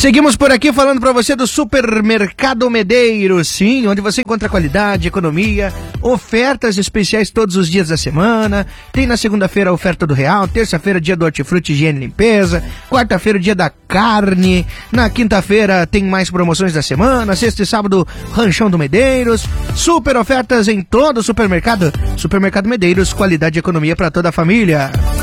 Seguimos por aqui falando para você do Supermercado Medeiros, sim, onde você encontra qualidade, economia, ofertas especiais todos os dias da semana. Tem na segunda-feira a oferta do Real, terça-feira dia do hortifruti, higiene e limpeza, quarta-feira dia da carne, na quinta-feira tem mais promoções da semana, sexta e sábado ranchão do Medeiros, super ofertas em todo o supermercado. Supermercado Medeiros, qualidade e economia para toda a família.